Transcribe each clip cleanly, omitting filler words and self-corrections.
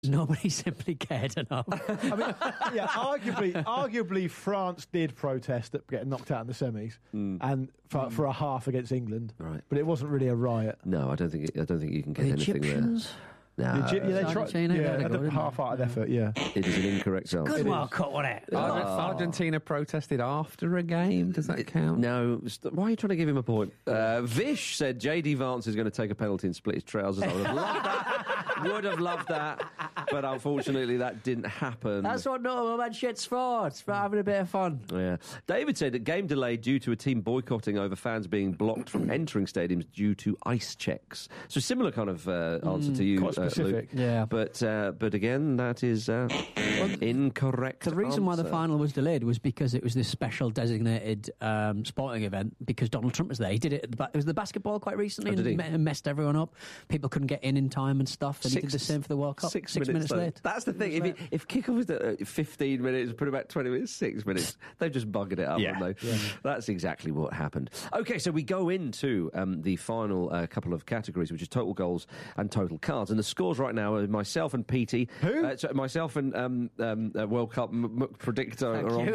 Nobody simply cared enough. I mean, yeah, arguably France did protest at getting knocked out in the semis, and for a half against England. Right. But it wasn't really a riot. No, I don't think you can get The anything Egyptians? there. No, They tried. Argentina, Yeah, they had got a it, half-hearted effort. Yeah. it is an incorrect answer. Good World Cup, wasn't it? Argentina protested after a game. Does that count? No, why are you trying to give him a point? Vish said JD Vance is going to take a penalty and split his trousers. I would have loved that. Would have loved that. But unfortunately, that didn't happen. That's what normal man shit's for. It's for having a bit of fun. Yeah. David said that game delayed due to a team boycotting over fans being blocked from entering stadiums due to ice checks. So similar kind of answer to you, Quite specific. Luke. Yeah. But again, that is incorrect. The reason why the answer. final was delayed was because it was this special designated sporting event because Donald Trump was there. He did it. It was the basketball quite recently, Oh, did he? and messed everyone up. People couldn't get in time and stuff. And he did the same for the World Cup. 6 minutes though. late. That's the thing. If kickoff was at 15 minutes, put about 20 minutes, 6 minutes, they've just buggered it up, haven't they? Yeah. That's exactly what happened. Okay, so we go into the final couple of categories, which is total goals and total cards. And the scores right now are myself and Petey. Who? Myself and World Cup Predictor are on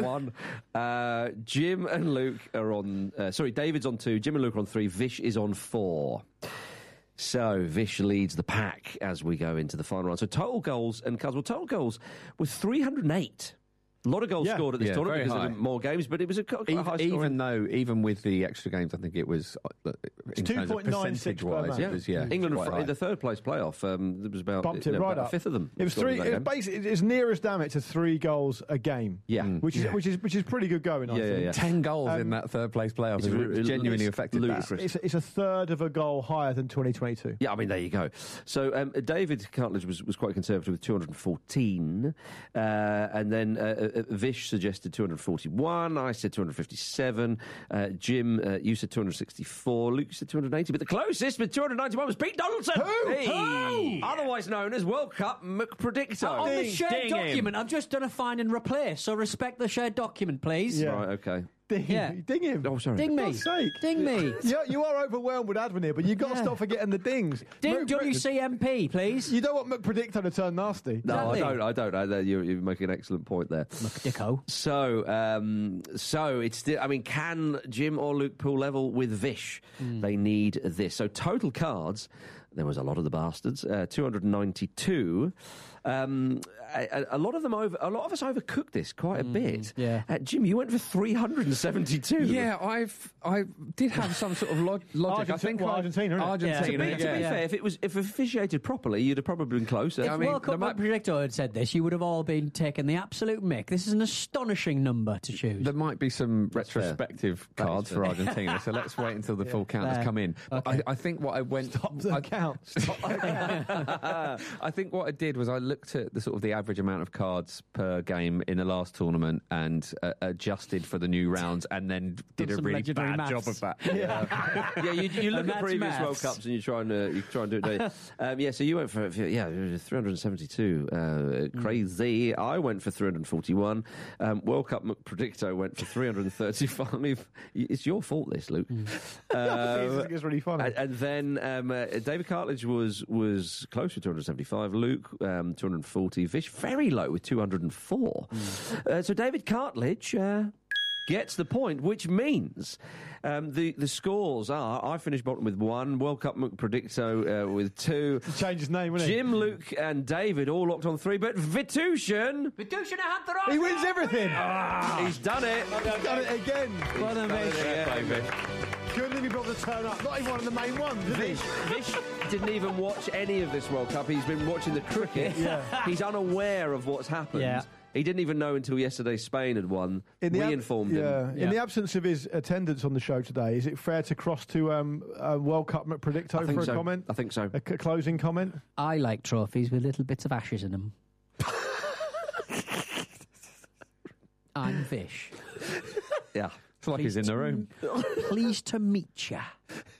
1. Jim and Luke are on... David's on 2. Jim and Luke are on 3. Vish is on 4. So Vish leads the pack as we go into the final round. So total goals and cards. Well, total goals was 308. A lot of goals scored at this tournament because there were more games, but it was a high score. Even with the extra games, I think it was in terms of 2.96 percentage-wise. per It was, England quite high. in the third place playoff. There was about Bumped it right about up. a fifth of them. It was scored in three. that It game. basically, it's nearest damn it to 3 goals a game. Yeah. which is pretty good going. I think. 10 goals in that third place playoff. It's genuinely affected that. ludicrous. It's a third of a goal higher than 2022. Yeah, I mean, there you go. So David Cartledge was quite conservative with 214, and then Vish suggested 241. I said 257. Jim, you said 264. Luke said 280. But the closest with 291 was Pete Donaldson. Who? Otherwise known as World Cup McPredictor. On the shared Ding him. document, I've just done a find and replace, so respect the shared document, please. Yeah. Right, okay. Ding him. Oh, sorry. Ding me. God's sake. Ding me. Yeah, you are overwhelmed with admin here, but you've got to stop forgetting the dings. Ding WCMP, please. You don't want McPredictor to turn nasty. No, Exactly. I don't. You make an excellent point there. McDicko. So it's still. I mean, can Jim or Luke pull level with Vish? They need this. So total cards. There was a lot of the bastards. 292. A lot of them over. A lot of us overcooked this quite a bit. Yeah. Jim, you went for 372. Yeah, I did have some sort of logic. I think Argentina, isn't it? Argentina. Yeah. To be fair, if officiated properly, you'd have probably been closer. If I mean, World Cup there might- Predictor had said this, you would have all been taking the absolute mick. This is an astonishing number to choose. There might be some That's fair. retrospective That is cards fair. for Argentina, so let's wait until the full count has Fair. come in. But Okay. I think what I went... Stop the count. I think what I did was I looked at the sort of the average amount of cards per game in the last tournament and adjusted for the new rounds, and then did a some really legendary bad maths. job of that. Yeah, you look And at that's previous maths. World Cups and you try and do it. Don't you? So you went for 372. Crazy. I went for 341. World Cup Predictor went for 335. I mean, it's your fault, this, Luke. It's really funny. And then David Cartledge was close to 275. Luke 240. Vish very low with 204. So David Cartledge gets the point, which means the scores are: I finished bottom with 1. World Cup Predicto with 2. Change his name, wouldn't he? Jim, Luke, and David all locked on 3. But Vitushan, He wins everything. he's done it. He's done it again. Well done, Vish. Couldn't even bother to turn up. Not even one of the main ones, did he? Vish didn't even watch any of this World Cup. He's been watching the cricket. He's unaware of what's happened. Yeah. He didn't even know until yesterday Spain had won. We informed him. In the absence of his attendance on the show today, is it fair to cross to World Cup Predicto for a comment? I think so. A closing comment? I like trophies with little bits of ashes in them. I'm Vish. Yeah. It's like he's in the room. Pleased to meet ya.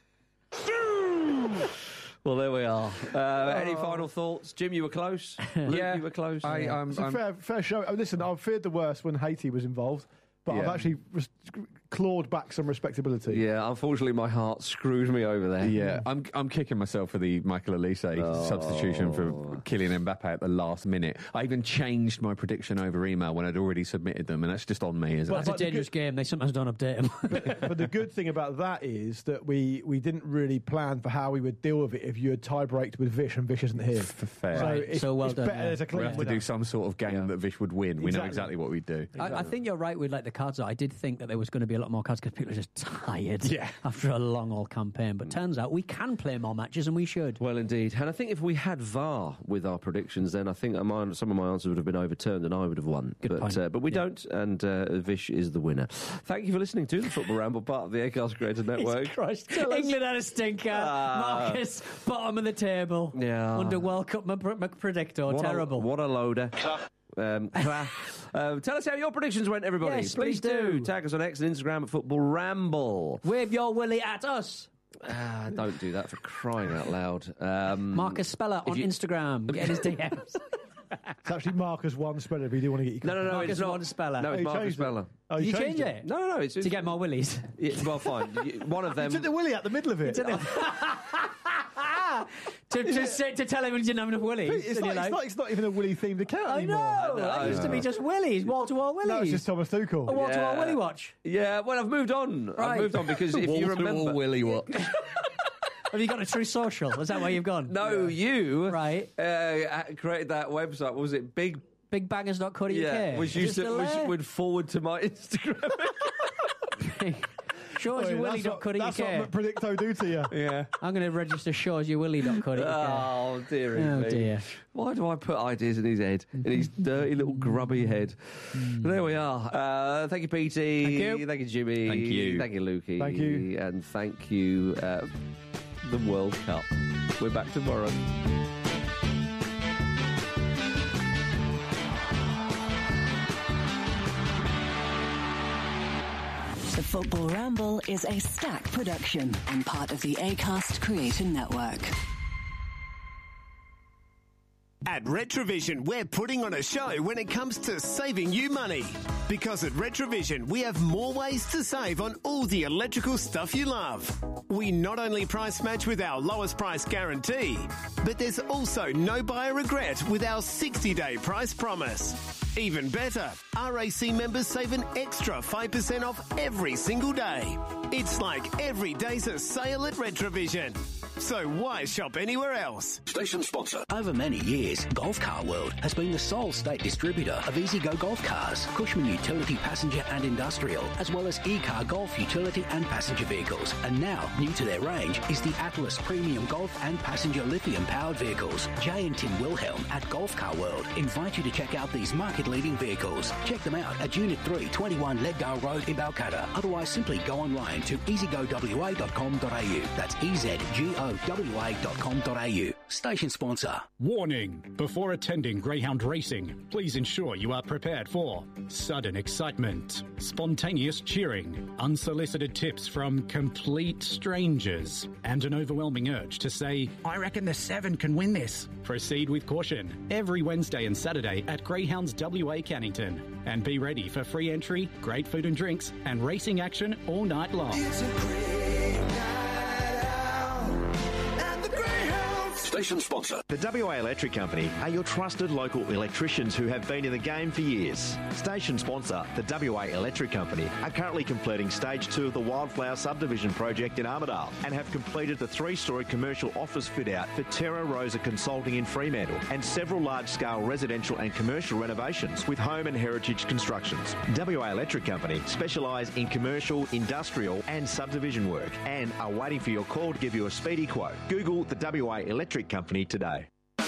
Well, there we are. Any final thoughts? Jim, you were close. Luke, you were close. It's a fair show. Listen, I feared the worst when Haiti was involved, but I've Yeah. actually clawed back some respectability. Yeah, unfortunately, my heart screwed me over there. Yeah, I'm kicking myself for the Michael Elise substitution for Kylian Mbappe at the last minute. I even changed my prediction over email when I'd already submitted them, and that's just on me, isn't it? That's a dangerous game. They sometimes don't update them. But the good thing about that is that we didn't really plan for how we would deal with it if you had tie-breaked with Vish and Vish isn't here. Fair. So Right. it's, So well it's done, better yeah. there's a We clean have to winner. do some sort of game that Vish would win. We know Exactly. exactly what we'd do. I think you're right with like the cards. I did think that there was going to be a lot more cards because people are just tired Yeah. after a long old campaign. But turns out we can play more matches and we should. Well, indeed. And I think if we had VAR with our predictions, then I think some of my answers would have been overturned and I would have won. Good point. But we don't, and Vish is the winner. Thank you for listening to the Football Ramble, part of the Acast Creator Network. Christ. England had a stinker. Marcus, bottom of the table. Yeah. Under World Cup predictor. Terrible. What a loader. Tell us how your predictions went, everybody. Yes, please do. Tag us on X and Instagram at Football Ramble. Wave your willy at us. Don't do that, for crying out loud. Marcus Speller on Instagram. Get in his DMs. It's actually Marcus one Speller if you do want to get your No, Marcus it's not. One Speller. No, Oh, it's you Marcus changed it. Speller. Oh, Did you changed change it? No, it's To get more willies. well, fine. One of them. Took the willy out the middle of it. to tell him he didn't have enough willies. It's And you're like, not even a Willy themed account I anymore. know. It used to be just willies, wall-to-wall willies. No, it's just Thomas Tuchel. A wall-to-wall Yeah. willy watch. Yeah, well, I've moved on. Right. I've moved on because if you remember, Willy what? Have you got a True Social? Is that where you've gone? no, you Right. created that website. What was it? Bigbangers.co.uk. Which would forward to my Instagram. Shawsyourwilly.co.uk. That's what Predicto do to you. Yeah. I'm going to register shawsyourwilly.co.uk. Oh, dearie Oh, me. dear. Why do I put ideas in his head? In his dirty little grubby head. There we are. Thank you, Petey. Thank you. Thank you, Jimmy. Thank you. Thank you, Lukey. Thank you. And thank you, the World Cup. We're back tomorrow. The Football Ramble is a Stack production and part of the Acast Creator Network. At Retrovision, we're putting on a show when it comes to saving you money. Because at Retrovision, we have more ways to save on all the electrical stuff you love. We not only price match with our lowest price guarantee, but there's also no buyer regret with our 60-day price promise. Even better, RAC members save an extra 5% off every single day. It's like every day's a sale at Retrovision. So why shop anywhere else? Station sponsor. Over many years, Golf Car World has been the sole state distributor of EasyGo golf cars, Cushman Utility Passenger and Industrial, as well as E-Car Golf Utility and Passenger Vehicles. And now, new to their range is the Atlas Premium Golf and Passenger Lithium-powered vehicles. Jay and Tim Wilhelm at Golf Car World invite you to check out these market-leading vehicles. Check them out at Unit 3, 21 Leadgale Road in Balcatta. Otherwise, simply go online to easygowa.com.au. That's EZGOWA.com.au. Station sponsor. Warning! Before attending Greyhound racing, please ensure you are prepared for sudden excitement, spontaneous cheering, unsolicited tips from complete strangers, and an overwhelming urge to say, "I reckon the 7 can win this." Proceed with caution every Wednesday and Saturday at Greyhounds WA Cannington. And be ready for free entry, great food and drinks, and racing action all night long. Station sponsor. The WA Electric Company are your trusted local electricians who have been in the game for years. Station sponsor, the WA Electric Company, are currently completing Stage 2 of the Wildflower Subdivision project in Armidale and have completed the 3-storey commercial office fit-out for Terra Rosa Consulting in Fremantle and several large-scale residential and commercial renovations with home and heritage constructions. WA Electric Company specialise in commercial, industrial and subdivision work and are waiting for your call to give you a speedy quote. Google the WA Electric Company today.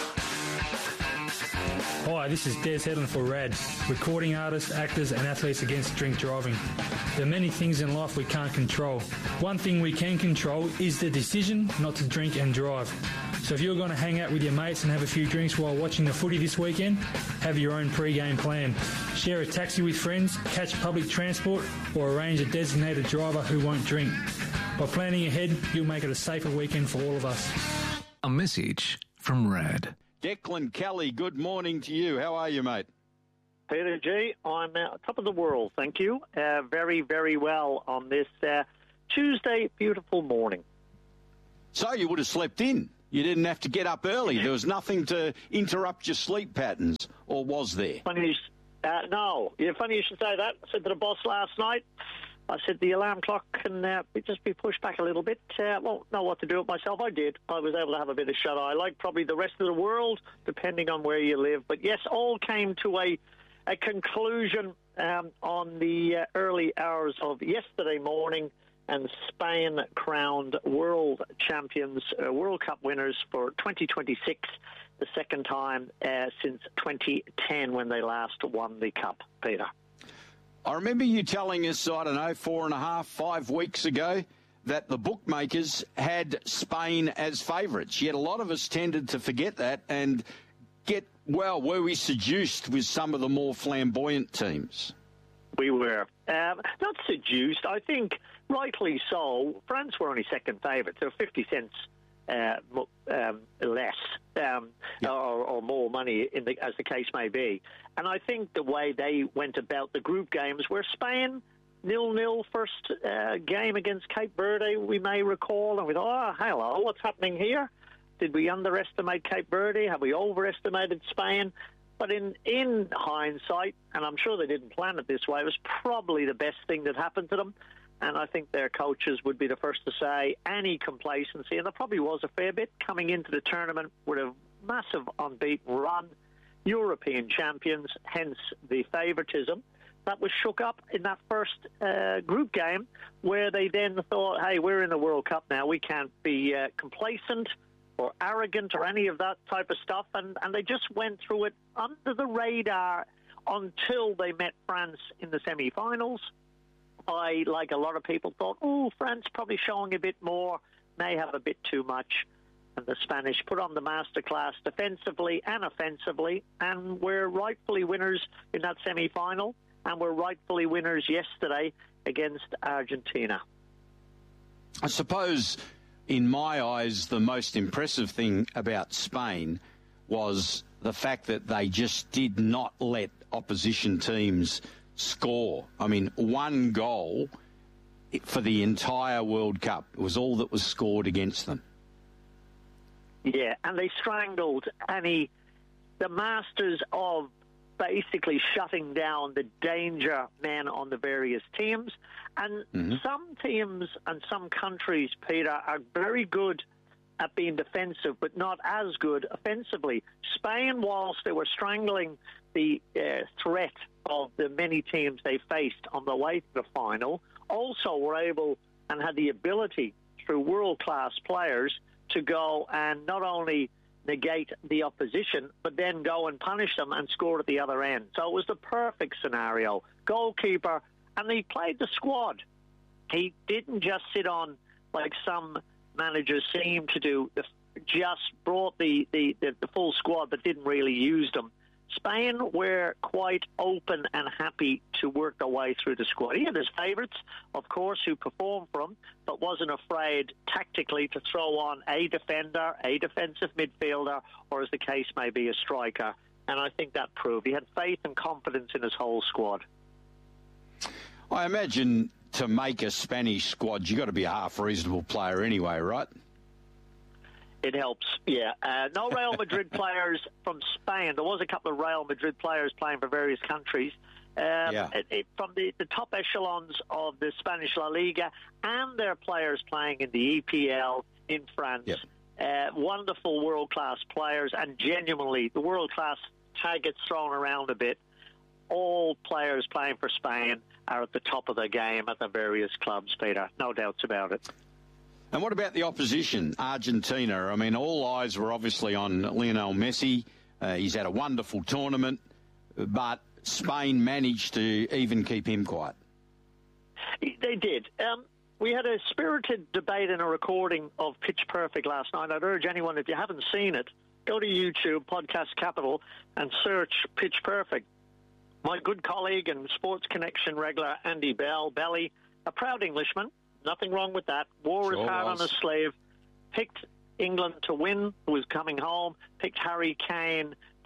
Hi, this is Des Hedlund for RAD, recording artists, actors and athletes against drink driving. There are many things in life we can't control. One thing we can control is the decision not to drink and drive. So if you're going to hang out with your mates and have a few drinks while watching the footy this weekend, have your own pre-game plan. Share a taxi with friends, catch public transport or arrange a designated driver who won't drink. By planning ahead, you'll make it a safer weekend for all of us. A message from RAD. Declan Kelly, good morning to you. How are you, mate? Peter G. I'm top of the world, thank you. Very, very well on this Tuesday, beautiful morning. So you would have slept in. You didn't have to get up early. There was nothing to interrupt your sleep patterns, or was there? Funny, no. Yeah, funny you should say that. I said to the boss last night, I said the alarm clock can just be pushed back a little bit. Won't know what to do with myself. I did. I was able to have a bit of shut-eye, like probably the rest of the world, depending on where you live. But yes, all came to a conclusion on the early hours of yesterday morning, and Spain crowned world champions, World Cup winners for 2026, the second time since 2010 when they last won the Cup, Peter. I remember you telling us, 5 weeks ago, that the bookmakers had Spain as favourites. Yet a lot of us tended to forget that and were we seduced with some of the more flamboyant teams? We were. Not seduced. I think rightly so. France were only second favourites. They were 50 cents less or more money, as the case may be. And I think the way they went about the group games, where Spain 0-0 first game against Cape Verde, we may recall, and we thought, hello, what's happening here? Did we underestimate Cape Verde? Have we overestimated Spain? But in hindsight, and I'm sure they didn't plan it this way, it was probably the best thing that happened to them. And I think their coaches would be the first to say any complacency, and there probably was a fair bit coming into the tournament with a massive unbeaten run, European champions, hence the favouritism. That was shook up in that first group game, where they then thought, hey, we're in the World Cup now, we can't be complacent or arrogant or any of that type of stuff, and they just went through it under the radar until they met France in the semi-finals. I, like a lot of people, thought, France probably showing a bit more, may have a bit too much. And the Spanish put on the masterclass defensively and offensively, and were rightfully winners in that semi-final, and were rightfully winners yesterday against Argentina. I suppose, in my eyes, the most impressive thing about Spain was the fact that they just did not let opposition teams score. I mean, one goal for the entire World Cup. It was all that was scored against them. Yeah, and they strangled the masters of basically shutting down the danger men on the various teams. And some teams and some countries, Peter, are very good at being defensive, but not as good offensively. Spain, whilst they were strangling the threat of the many teams they faced on the way to the final, also were able and had the ability through world-class players to go and not only negate the opposition, but then go and punish them and score at the other end. So it was the perfect scenario. Goalkeeper, and he played the squad. He didn't just sit on, like some managers seem to do, just brought the full squad but didn't really use them. Spain were quite open and happy to work their way through the squad. He had his favourites, of course, who performed for him, but wasn't afraid tactically to throw on a defender, a defensive midfielder, or as the case may be, a striker. And I think that proved he had faith and confidence in his whole squad. I imagine to make a Spanish squad, you've got to be a half-reasonable player anyway, right? It helps, yeah. No Real Madrid players from Spain. There was a couple of Real Madrid players playing for various countries. From the top echelons of the Spanish La Liga, and their players playing in the EPL in France. Yep. Wonderful world-class players, and genuinely, the world-class tag gets thrown around a bit. All players playing for Spain are at the top of their game at the various clubs, Peter. No doubts about it. And what about the opposition, Argentina? I mean, all eyes were obviously on Lionel Messi. He's had a wonderful tournament, but Spain managed to even keep him quiet. They did. We had a spirited debate in a recording of Pitch Perfect last night. I'd urge anyone, if you haven't seen it, go to YouTube, Podcast Capital, and search Pitch Perfect. My good colleague and Sports Connection regular, Andy Belly, a proud Englishman, nothing wrong with that, wore his heart on his sleeve, picked England to win, who was coming home, picked Harry Kane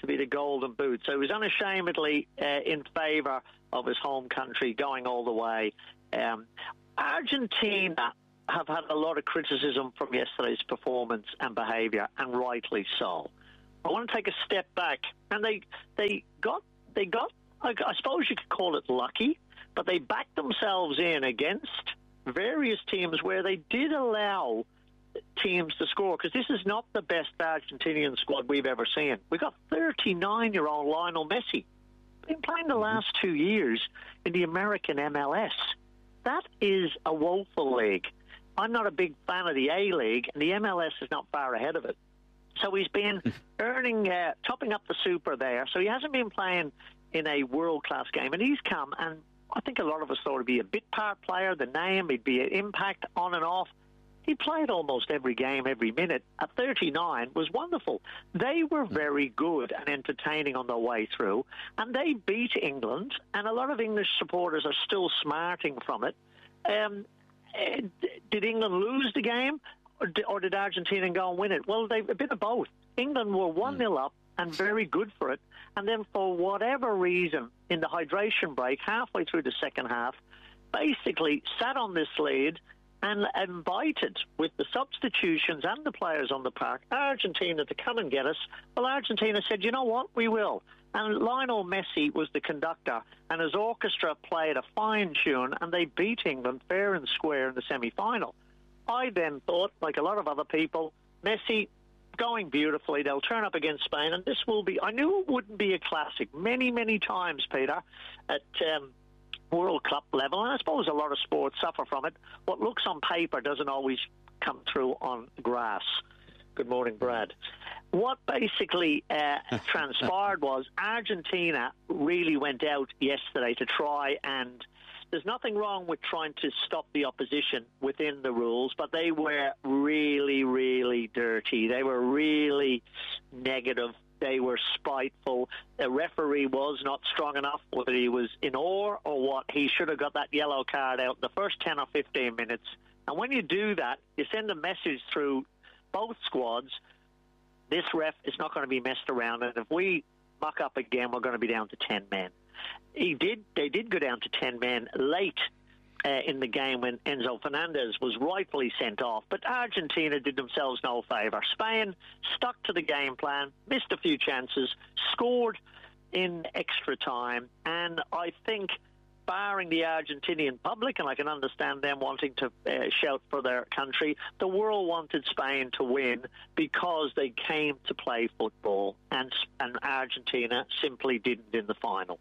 to be the Golden Boot. So he was unashamedly in favour of his home country, going all the way. Argentina have had a lot of criticism from yesterday's performance and behaviour, and rightly so. I want to take a step back, and they got. I suppose you could call it lucky, but they backed themselves in against various teams where they did allow teams to score, because this is not the best Argentinian squad we've ever seen. We've got 39-year-old Lionel Messi. Been playing the last 2 years in the American MLS. That is a woeful league. I'm not a big fan of the A-League, and the MLS is not far ahead of it. So he's been earning, topping up the super there. So he hasn't been playing in a world-class game. And he's come, and I think a lot of us thought he'd be a bit-part player, the name, he'd be an impact on and off. He played almost every game, every minute. At 39 was wonderful. They were very good and entertaining on their way through, and they beat England, and a lot of English supporters are still smarting from it. Did England lose the game, or did Argentina go and win it? Well, a bit of both. England were 1-0 up and very good for it, and then for whatever reason, in the hydration break, halfway through the second half, basically sat on this lead and invited, with the substitutions and the players on the park, Argentina to come and get us. Well, Argentina said, you know what, we will. And Lionel Messi was the conductor, and his orchestra played a fine tune, and they beat England fair and square in the semi-final. I then thought, like a lot of other people, Messi going beautifully, they'll turn up against Spain, and this will be, I knew it wouldn't be a classic many, many times, Peter, at World Cup level, and I suppose a lot of sports suffer from it. What looks on paper doesn't always come through on grass. Good morning, Brad. What basically transpired was Argentina really went out yesterday to try, and there's nothing wrong with trying to stop the opposition within the rules, but they were really, really dirty. They were really negative. They were spiteful. The referee was not strong enough, whether he was in awe or what. He should have got that yellow card out in the first 10 or 15 minutes. And when you do that, you send a message through both squads, this ref is not going to be messed around, and if we muck up again, we're going to be down to 10 men. They did go down to 10 men late in the game when Enzo Fernandez was rightfully sent off, but Argentina did themselves no favour. Spain stuck to the game plan, missed a few chances, scored in extra time, and I think, barring the Argentinian public, and I can understand them wanting to shout for their country, the world wanted Spain to win because they came to play football, and Argentina simply didn't in the final.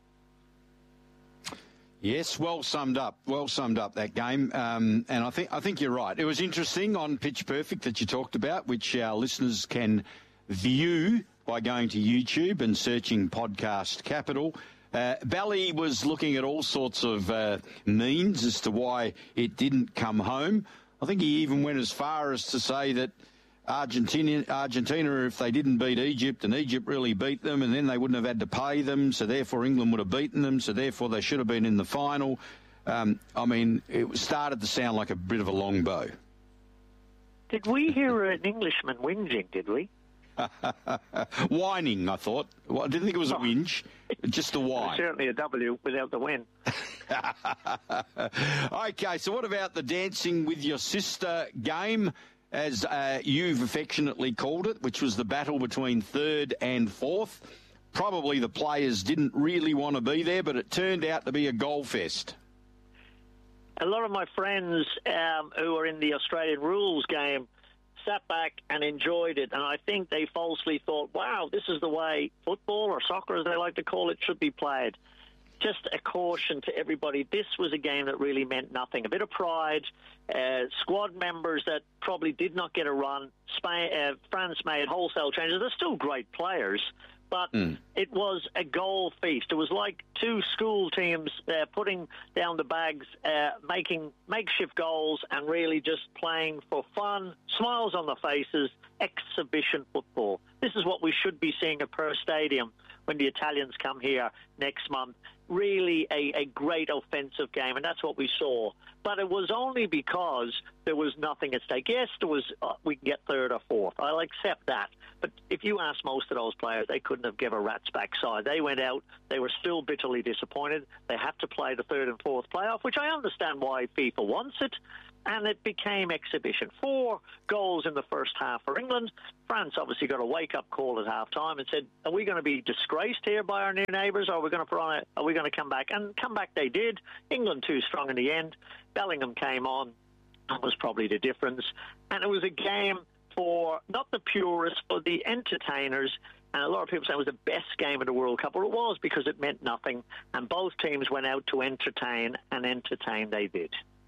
Yes, well summed up. Well summed up, that game. And I think you're right. It was interesting on Pitch Perfect that you talked about, which our listeners can view by going to YouTube and searching Podcast Capital. Bally was looking at all sorts of means as to why it didn't come home. I think he even went as far as to say that Argentina, if they didn't beat Egypt, and Egypt really beat them, and then they wouldn't have had to pay them, so therefore England would have beaten them, so therefore they should have been in the final. I mean, it started to sound like a bit of a long bow. Did we hear an Englishman whinging, did we? Whining, I thought. Well, I didn't think it was a whinge, just a whine. Certainly a W without the win. Okay, so what about the dancing with your sister game, as you've affectionately called it, which was the battle between third and fourth? Probably the players didn't really want to be there, but it turned out to be a goal fest. A lot of my friends who are in the Australian rules game sat back and enjoyed it, and I think they falsely thought, wow, this is the way football, or soccer as they like to call it, should be played. Just a caution to everybody, this was a game that really meant nothing. A bit of pride, squad members that probably did not get a run. France made wholesale changes. They're still great players, but it was a goal feast. It was like two school teams putting down the bags, making makeshift goals, and really just playing for fun, smiles on the faces, exhibition football. This is what we should be seeing at Perth Stadium when the Italians come here next month. Really a great offensive game, and that's what we saw. But it was only because there was nothing at stake. Yes, there was. We can get third or fourth. I'll accept that. But if you ask most of those players, they couldn't have given a rat's backside. They went out. They were still bitterly disappointed. They have to play the third and fourth playoff, which I understand why FIFA wants it. And it became exhibition. 4 goals in the first half for England. France obviously got a wake-up call at half-time and said, are we going to be disgraced here by our new neighbours, or are we going to come back? And come back they did. England too strong in the end. Bellingham came on. That was probably the difference. And it was a game for not the purists, but the entertainers. And a lot of people say it was the best game of the World Cup. Well, it was, because it meant nothing. And both teams went out to entertain, and entertain they did.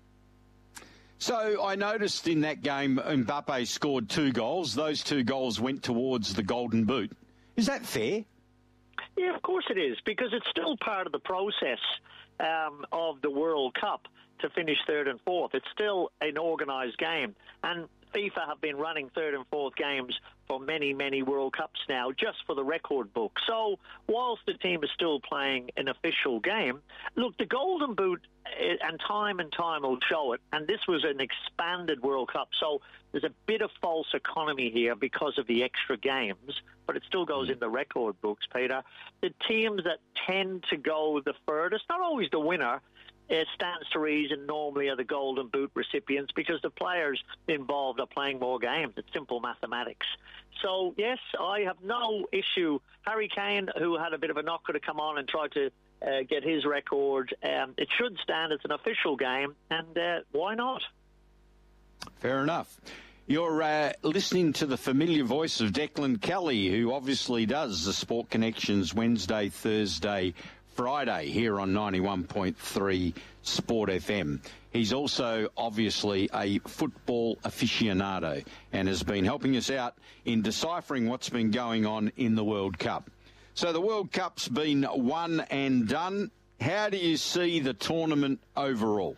So I noticed in that game Mbappe scored 2 goals. Those 2 goals went towards the Golden Boot. Is that fair? Yeah, of course it is, because it's still part of the process of the World Cup to finish third and fourth. It's still an organised game. And FIFA have been running third and fourth games for many, many World Cups now, just for the record book. So whilst the team is still playing an official game, look, the Golden Boot, and time will show it, and this was an expanded World Cup, so there's a bit of false economy here because of the extra games, but it still goes in the record books, Peter. The teams that tend to go the furthest, not always the winner, stands to reason normally are the Golden Boot recipients, because the players involved are playing more games. It's simple mathematics. So, yes, I have no issue. Harry Kane, who had a bit of a knocker to come on and try to get his record, it should stand. It's an official game, and why not? Fair enough. You're listening to the familiar voice of Declan Kelly, who obviously does the Sport Connections Wednesday, Thursday, Friday here on 91.3 Sport FM. He's also obviously a football aficionado and has been helping us out in deciphering what's been going on in the World Cup. So the World Cup's been one and done. How do you see the tournament overall?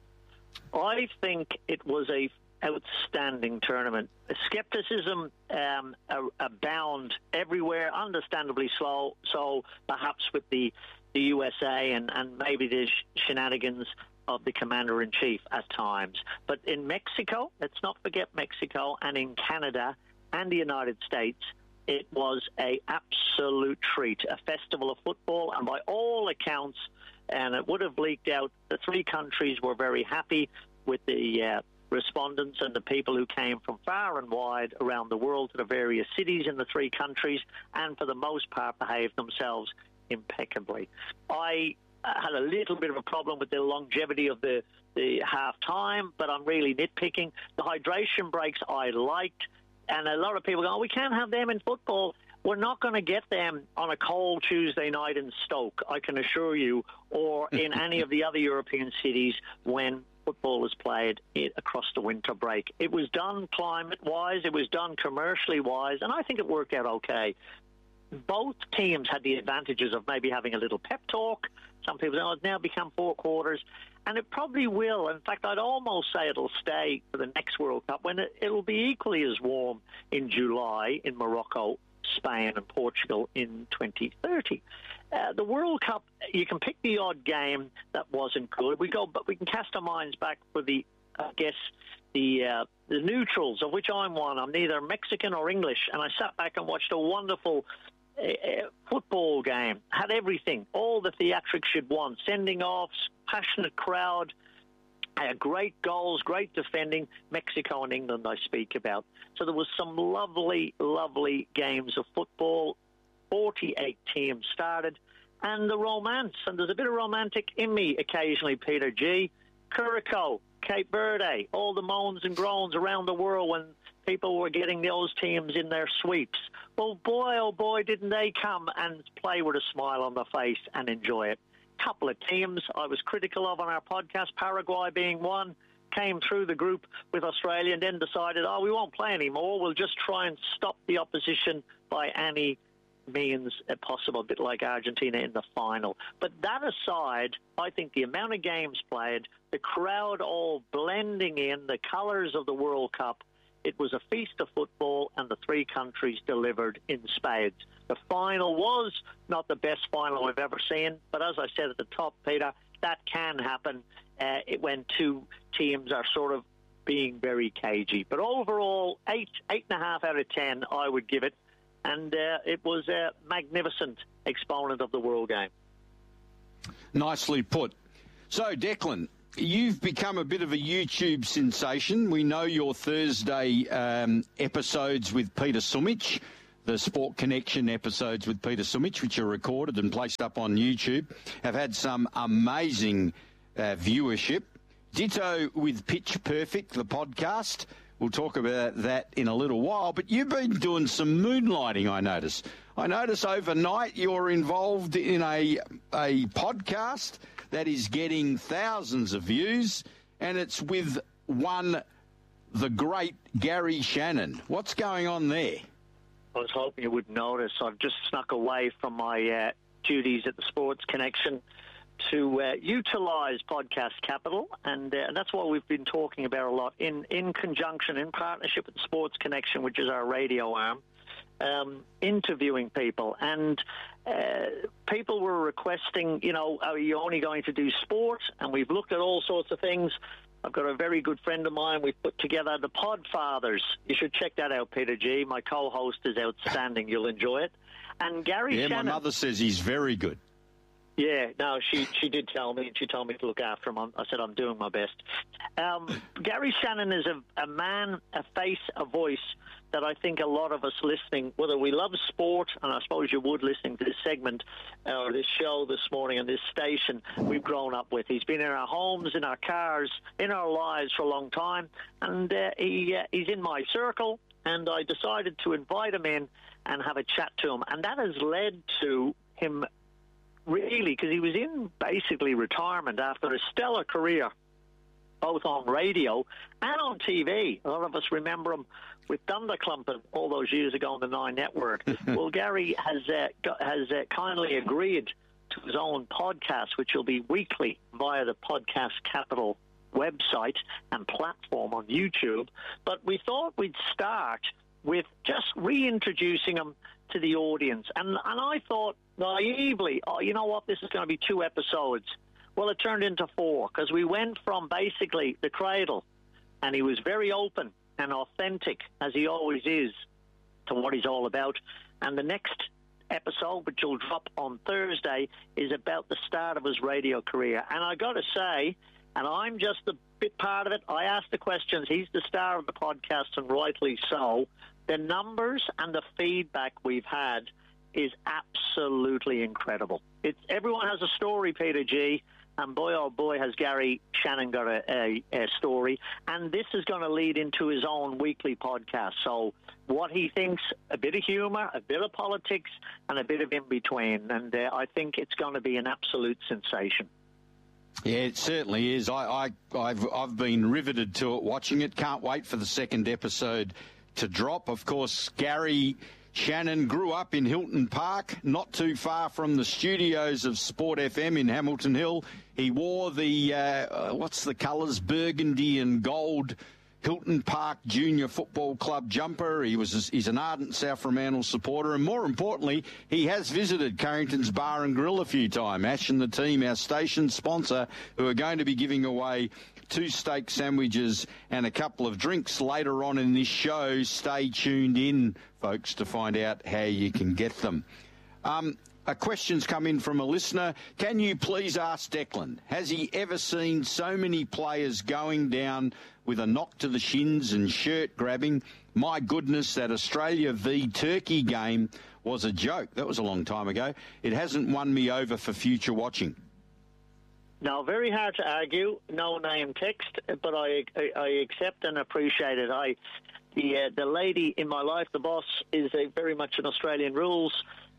I think it was a outstanding tournament. Skepticism abound everywhere, understandably so perhaps with the USA and maybe the shenanigans of the commander-in-chief at times. But in Mexico, let's not forget Mexico, and in Canada and the United States, it was an absolute treat, a festival of football, and by all accounts, and it would have leaked out, the 3 countries were very happy with the respondents and the people who came from far and wide around the world to the various cities in the 3 countries, and for the most part behaved themselves impeccably. I had a little bit of a problem with the longevity of the half-time, but I'm really nitpicking. The hydration breaks I liked, and a lot of people go, we can't have them in football. We're not going to get them on a cold Tuesday night in Stoke, I can assure you, or in any of the other European cities when football is played across the winter break. It was done climate-wise, it was done commercially-wise, and I think it worked out okay. Both teams had the advantages of maybe having a little pep talk. Some people say, it's now become 4 quarters. And it probably will. In fact, I'd almost say it'll stay for the next World Cup, when it'll be equally as warm in July in Morocco, Spain and Portugal in 2030. The World Cup, you can pick the odd game that wasn't good. But we can cast our minds back for the neutrals, of which I'm one. I'm neither Mexican or English, and I sat back and watched a wonderful football game. Had everything, all the theatrics you'd want, sending offs, passionate crowd, great goals, great defending. Mexico and England I speak about. So there was some lovely, lovely games of football. 48 teams started, and the romance, and there's a bit of romantic in me occasionally, Peter G. Curacao, Cape Verde, all the moans and groans around the world when people were getting those teams in their sweeps. Well, boy, oh boy, didn't they come and play with a smile on their face and enjoy it. Couple of teams I was critical of on our podcast, Paraguay being one, came through the group with Australia and then decided, we won't play anymore. We'll just try and stop the opposition by any means possible, a bit like Argentina in the final. But that aside, I think the amount of games played, the crowd all blending in, the colours of the World Cup, It was a feast of football, and the three countries delivered in spades. The final was not the best final we've ever seen, but as I said at the top, Peter, that can happen when two teams are sort of being very cagey. But overall, 8.5 out of 10, I would give it. And it was a magnificent exponent of the World Game. Nicely put. So, Declan, you've become a bit of a YouTube sensation. We know your Thursday episodes with Peter Sumich, the Sport Connection episodes with Peter Sumich, which are recorded and placed up on YouTube, have had some amazing viewership. Ditto with Pitch Perfect, the podcast. We'll talk about that in a little while. But you've been doing some moonlighting, I notice. I notice overnight you're involved in a podcast that is getting thousands of views, and it's with the great Gary Shannon. What's going on there? I was hoping you would notice. I've just snuck away from my duties at the Sports Connection to utilise Podcast Capital, and that's what we've been talking about a lot in conjunction, in partnership with the Sports Connection, which is our radio arm, interviewing people. And people were requesting, are you only going to do sport? And we've looked at all sorts of things. I've got a very good friend of mine. We've put together the Podfathers. You should check that out, Peter G. My co-host is outstanding. You'll enjoy it. And Gary Shannon. My mother says he's very good. Yeah, no, she did tell me, and she told me to look after him. I said I'm doing my best. Gary Shannon is a man, a face, a voice that I think a lot of us listening, whether we love sport, and I suppose you would listening to this segment or this show this morning on this station, we've grown up with. He's been in our homes, in our cars, in our lives for a long time, and he's in my circle, and I decided to invite him in and have a chat to him. And that has led to him really, because he was in basically retirement after a stellar career, both on radio and on TV. A lot of us remember him with Thunderclumping all those years ago on the Nine Network. Well, Gary has kindly agreed to his own podcast, which will be weekly via the Podcast Capital website and platform on YouTube. But we thought we'd start with just reintroducing him to the audience. And I thought naively, you know what, this is going to be 2 episodes. Well, it turned into 4, because we went from basically the cradle, and he was very open and authentic, as he always is, to what he's all about. And the next episode, which will drop on Thursday, is about the start of his radio career. And I got to say, and I'm just a bit part of it, I asked the questions. He's the star of the podcast, and rightly so. The numbers and the feedback we've had is absolutely incredible. Everyone has a story, Peter G., and boy, oh boy, has Gary Shannon got a story. And this is going to lead into his own weekly podcast. So what he thinks, a bit of humour, a bit of politics, and a bit of in-between. And I think it's going to be an absolute sensation. Yeah, it certainly is. I've been riveted to it, watching it. Can't wait for the second episode to drop. Of course, Gary Shannon grew up in Hilton Park, not too far from the studios of Sport FM in Hamilton Hill. He wore the, what's the colours, burgundy and gold Hilton Park Junior Football Club jumper. He's an ardent South Fremantle supporter, and more importantly, he has visited Carrington's Bar and Grill a few times. Ash and the team, our station sponsor, who are going to be giving away 2 steak sandwiches and a couple of drinks later on in this show. Stay tuned in, folks, to find out how you can get them. A question's come in from a listener. Can you please ask Declan, has he ever seen so many players going down with a knock to the shins and shirt grabbing? My goodness, that Australia v Turkey game was a joke. That was a long time ago. It hasn't won me over for future watching. No, very hard to argue. No name text, but I accept and appreciate it. The lady in my life, the boss, is very much an Australian rules,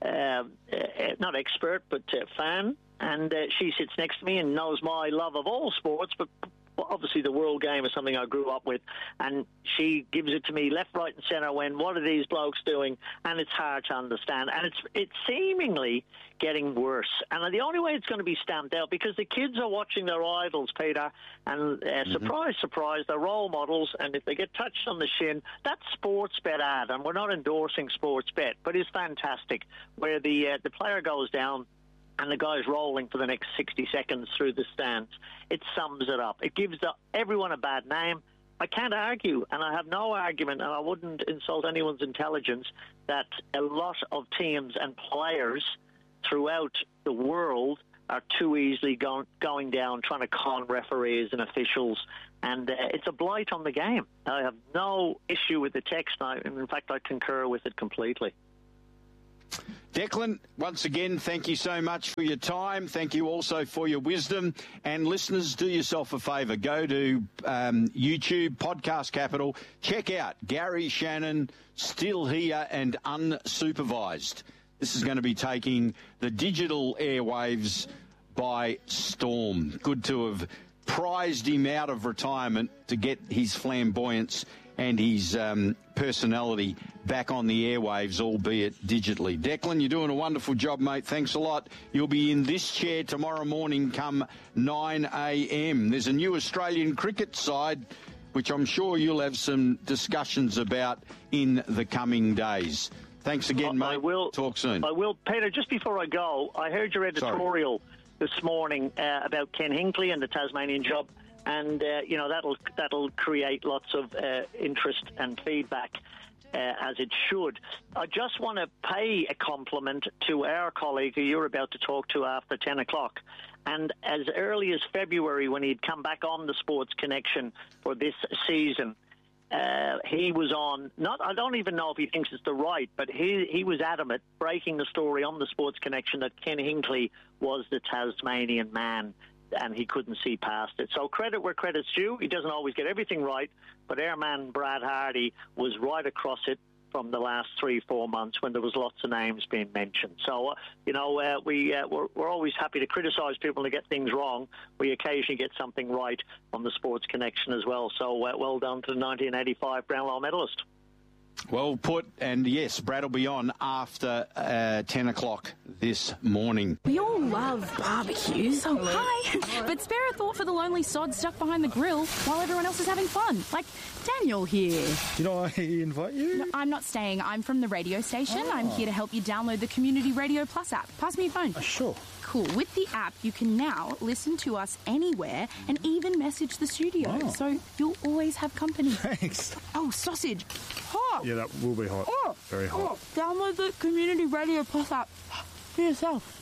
not expert, but fan. And she sits next to me and knows my love of all sports, but well, obviously the World Game is something I grew up with, and she gives it to me left, right and centre when, what are these blokes doing? And it's hard to understand. And it's seemingly getting worse. And the only way it's going to be stamped out, because the kids are watching their idols, Peter, and surprise, surprise, they're role models, and if they get touched on the shin, that's sports bet ad, and we're not endorsing sports bet, but it's fantastic, where the player goes down and the guy's rolling for the next 60 seconds through the stands. It sums it up. It gives everyone a bad name. I can't argue, and I have no argument, and I wouldn't insult anyone's intelligence, that a lot of teams and players throughout the world are too easily going down trying to con referees and officials, and it's a blight on the game. I have no issue with the text. In fact, I concur with it completely. Declan, once again, thank you so much for your time. Thank you also for your wisdom. And listeners, do yourself a favour. Go to YouTube, Podcast Capital. Check out Gary Shannon, Still Here and Unsupervised. This is going to be taking the digital airwaves by storm. Good to have prized him out of retirement to get his flamboyance and his personality back on the airwaves, albeit digitally. Declan, you're doing a wonderful job, mate. Thanks a lot. You'll be in this chair tomorrow morning come 9 a.m. There's a new Australian cricket side, which I'm sure you'll have some discussions about in the coming days. Thanks again, mate. I will talk soon. I will. Peter, just before I go, I heard your editorial this morning about Ken Hinkley and the Tasmanian job. And, that'll create lots of interest and feedback, as it should. I just want to pay a compliment to our colleague who you're about to talk to after 10 o'clock. And as early as February, when he'd come back on the Sports Connection for this season, he was on, I don't even know if he thinks it's the right, but he was adamant, breaking the story on the Sports Connection, that Ken Hinkley was the Tasmanian man, and he couldn't see past it. So credit where credit's due. He doesn't always get everything right, but our man Brad Hardy was right across it from the last 3-4 months when there was lots of names being mentioned. So, we're always happy to criticise people to get things wrong. We occasionally get something right on the Sports Connection as well. So well done to the 1985 Brownlow medalist. Well put, and yes, Brad will be on after 10 o'clock this morning. We all love barbecues. Oh, hi. But spare a thought for the lonely sod stuck behind the grill while everyone else is having fun. Like Daniel here. Did I invite you? No, I'm not staying. I'm from the radio station. Oh. I'm here to help you download the Community Radio Plus app. Pass me your phone. Sure. Cool. With the app, you can now listen to us anywhere and even message the studio. Oh. So you'll always have company. Thanks. Oh, sausage. Hot. Yeah, that will be hot. Oh. Very hot. Oh. Download the Community Radio Plus app for yourself.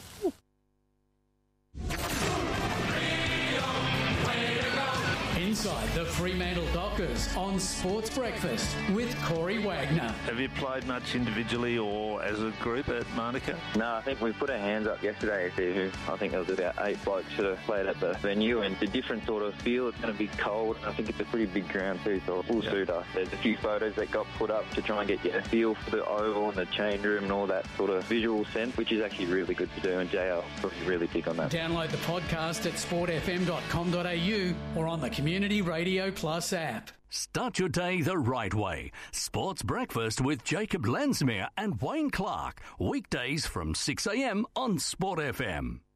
Inside the Fremantle Dockers on Sports Breakfast with Corey Wagner. Have you played much individually or as a group at Monica? No, I think we put our hands up yesterday to see who. I think there was about 8 blokes that have played at the venue, and it's a different sort of feel. It's going to be cold. I think it's a pretty big ground too, so it will suit us. There's a few photos that got put up to try and get you a feel for the oval and the change room and all that sort of visual sense, which is actually really good to do, and JL probably really big on that. Download the podcast at sportfm.com.au or on the Community Radio Plus app. Start your day the right way. Sports Breakfast with Jacob Lensmere and Wayne Clark. Weekdays from 6 a.m. on Sport FM.